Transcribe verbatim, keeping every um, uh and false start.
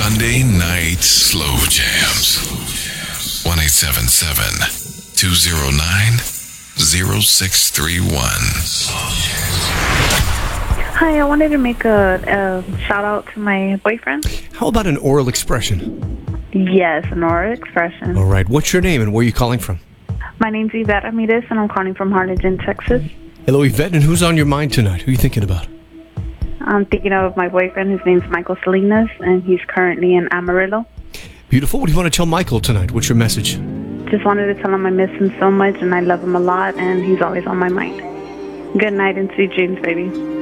Sunday Night Slow Jams. one eight seven seven, two oh nine, oh six three one. Hi, I wanted to make a, a shout out to my boyfriend. How about an oral expression? Yes, an oral expression. All right. What's your name and where are you calling from? My name's Yvette Ramirez, and I'm calling from Harlingen, Texas. Hello, Yvette. And who's on your mind tonight? Who are you thinking about? I'm thinking of my boyfriend. His name's Michael Salinas, and he's currently in Amarillo. Beautiful. What do you want to tell Michael tonight? What's your message? Just wanted to tell him I miss him so much, and I love him a lot, and he's always on my mind. Good night and sweet dreams, baby.